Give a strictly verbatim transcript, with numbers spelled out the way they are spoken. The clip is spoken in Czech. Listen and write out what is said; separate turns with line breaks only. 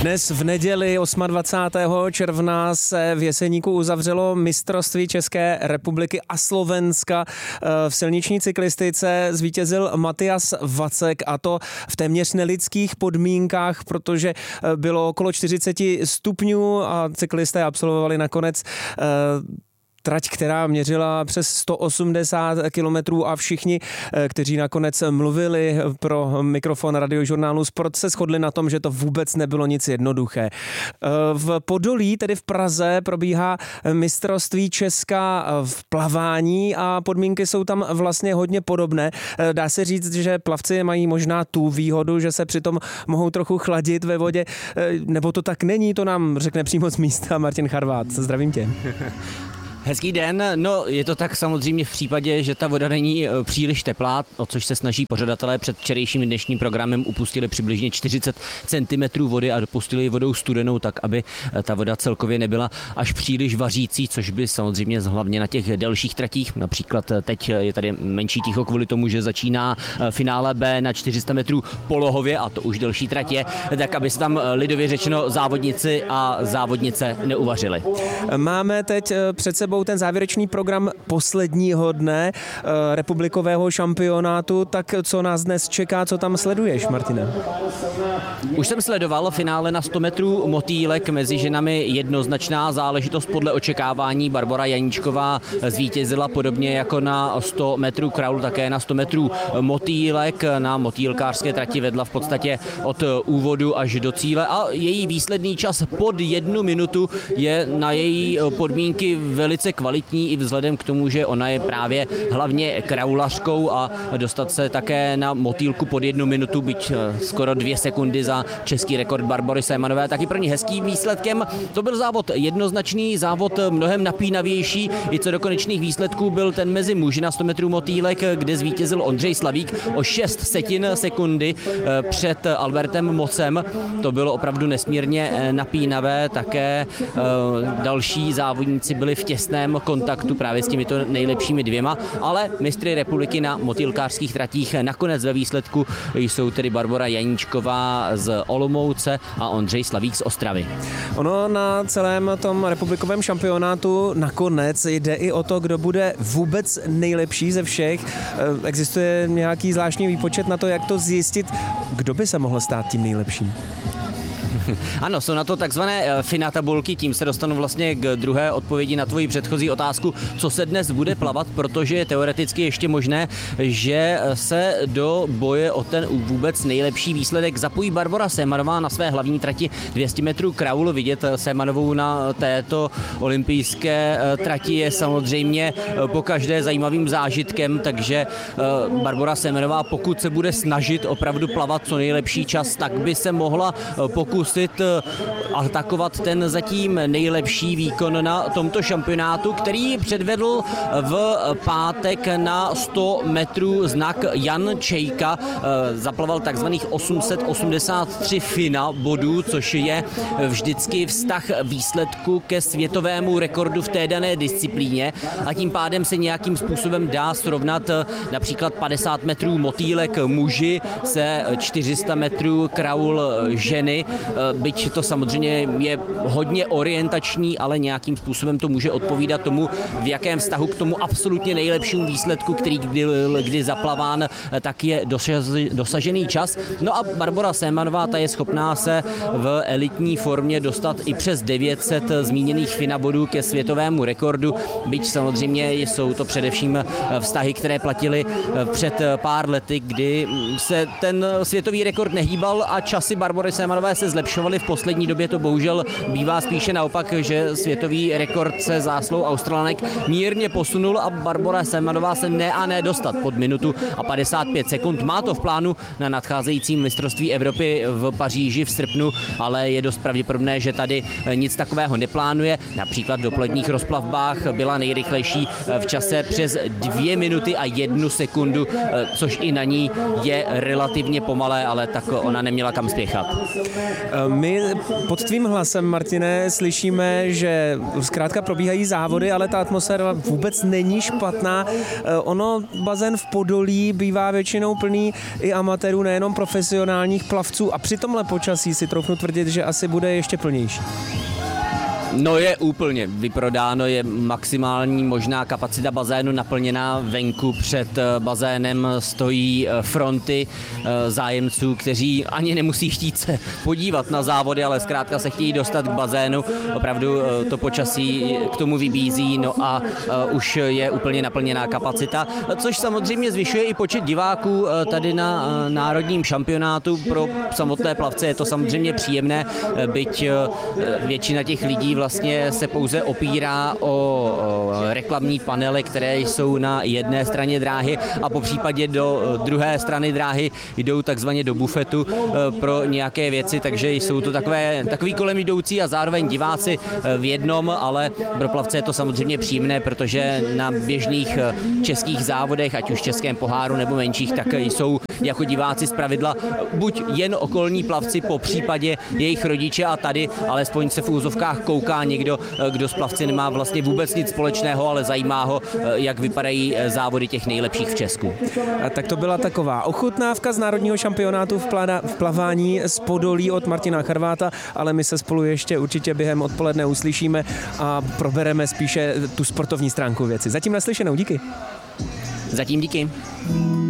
Dnes v neděli dvacátého osmého června se v Jeseníku uzavřelo mistrovství České republiky a Slovenska. V silniční cyklistice zvítězil Matias Vacek, a to v téměř nelidských podmínkách, protože bylo okolo čtyřicet stupňů a cyklisté absolvovali nakonec trať, která měřila přes sto osmdesát kilometrů, a všichni, kteří nakonec mluvili pro mikrofon radiožurnálu Sport, se shodli na tom, že to vůbec nebylo nic jednoduché. V Podolí, tedy v Praze, probíhá mistrovství Česka v plavání a podmínky jsou tam vlastně hodně podobné. Dá se říct, že plavci mají možná tu výhodu, že se přitom mohou trochu chladit ve vodě, nebo to tak není, to nám řekne přímo z místa Martin Charvát. Zdravím tě.
Hezký den, no je to tak samozřejmě v případě, že ta voda není příliš teplá, o což se snaží pořadatelé. Před včerejším dnešním programem upustili přibližně čtyřicet centimetrů vody a dopustili ji vodou studenou, tak aby ta voda celkově nebyla až příliš vařící, což by samozřejmě hlavně na těch delších tratích, například teď je tady menší ticho kvůli tomu, že začíná finále B na čtyři sta metrů polohově, a to už delší trať je, tak aby se tam lidově řečeno závodníci a závodnice neuvařili.
Máme teď před sebou ten závěrečný program posledního dne e, republikového šampionátu, tak co nás dnes čeká, co tam sleduješ, Martine?
Už jsem sledoval finále na sto metrů motýlek, mezi ženami jednoznačná záležitost podle očekávání. Barbora Janíčková zvítězila podobně jako na sto metrů kraul, také na sto metrů motýlek. Na motýlkářské trati vedla v podstatě od úvodu až do cíle a její výsledný čas pod jednu minutu je na její podmínky velice kvalitní i vzhledem k tomu, že ona je právě hlavně kraulařkou, a dostat se také na motýlku pod jednu minutu, byť skoro dvě sekundy za český rekord Barbory Semanové, taky pro ní hezký výsledkem. To byl závod jednoznačný, závod mnohem napínavější, i co do konečných výsledků byl ten mezi muži na sto metrů motýlek, kde zvítězil Ondřej Slavík o šest setin sekundy před Albertem Mocem. To bylo opravdu nesmírně napínavé, také další závodníci byli v těsném kontaktu právě s těmito nejlepšími dvěma, ale mistry republiky na motýlkářských tratích nakonec ve výsledku jsou tedy Barbora Janíčková z Olomouce a Ondřej Slavík z Ostravy.
Ono na celém tom republikovém šampionátu nakonec jde i o to, kdo bude vůbec nejlepší ze všech. Existuje nějaký zvláštní výpočet na to, jak to zjistit, kdo by se mohl stát tím nejlepším?
Ano, jsou na to takzvané FINA tabulky, tím se dostanu vlastně k druhé odpovědi na tvoji předchozí otázku, co se dnes bude plavat, protože je teoreticky ještě možné, že se do boje o ten vůbec nejlepší výsledek zapojí Barbora Semanová na své hlavní trati dvě stě metrů kraul. Vidět Semanovou na této olympijské trati je samozřejmě pokaždé zajímavým zážitkem, takže Barbora Semanová, pokud se bude snažit opravdu plavat co nejlepší čas, tak by se mohla pokusit atakovat ten zatím nejlepší výkon na tomto šampionátu, který předvedl v pátek na sto metrů znak Jan Čejka. Zaplaval takzvaných osm set osmdesát tři FINA bodů, což je vždycky vztah výsledku ke světovému rekordu v té dané disciplíně, a tím pádem se nějakým způsobem dá srovnat například padesát metrů motýlek muži se čtyři sta metrů kraul ženy. Byť to samozřejmě je hodně orientační, ale nějakým způsobem to může odpovídat tomu, v jakém vztahu k tomu absolutně nejlepšímu výsledku, který kdy, kdy zaplaván, tak je dosažený čas. No a Barbora Semanová, ta je schopná se v elitní formě dostat i přes devět set zmíněných FINA bodů ke světovému rekordu, byť samozřejmě jsou to především vztahy, které platily před pár lety, kdy se ten světový rekord nehýbal a časy Barbory Semanové se zlepšovaly. V poslední době to bohužel bývá spíše naopak, že světový rekord se záslou Australanek mírně posunul a Barbora Semanová se ne a ne dostat pod minutu a padesát pět sekund. Má to v plánu na nadcházejícím mistrovství Evropy v Paříži v srpnu, ale je dost pravděpodobné, že tady nic takového neplánuje. Například v dopoledních rozplavbách byla nejrychlejší v čase přes dvě minuty a jednu sekundu, což i na ní je relativně pomalé, ale tak ona neměla kam spěchat.
My pod tvým hlasem, Martine, slyšíme, že zkrátka probíhají závody, ale ta atmosféra vůbec není špatná. Ono, bazén v Podolí bývá většinou plný i amatérů, nejenom profesionálních plavců a při tomhle počasí si troufnu tvrdit, že asi bude ještě plnější.
No je úplně vyprodáno, je maximální možná kapacita bazénu naplněná venku, před bazénem stojí fronty zájemců, kteří ani nemusí chtít se podívat na závody, ale zkrátka se chtějí dostat k bazénu, opravdu to počasí k tomu vybízí, no a už je úplně naplněná kapacita, což samozřejmě zvyšuje i počet diváků tady na národním šampionátu. Pro samotné plavce je to samozřejmě příjemné, byť většina těch lidí vlastně se pouze opírá o, o reklamní panely, které jsou na jedné straně dráhy a po případě do druhé strany dráhy jdou takzvaně do bufetu pro nějaké věci, takže jsou to takové, takový kolem jdoucí a zároveň diváci v jednom, ale pro plavce je to samozřejmě příjemné, protože na běžných českých závodech, ať už českém poháru nebo menších, tak jsou jako diváci zpravidla buď jen okolní plavci, po případě jejich rodiče a tady alespoň se v úzovkách kouká někdo, kdo s plavci nemá vlastně vůbec nic společného, ale zajímá ho, jak vypadají závody těch nejlepších v Česku.
A tak to byla taková ochutnávka z národního šampionátu v, plada, v plavání z Podolí od Martina Charváta, ale my se spolu ještě určitě během odpoledne uslyšíme a probereme spíše tu sportovní stránku věci. Zatím naslyšenou, díky.
Zatím díky.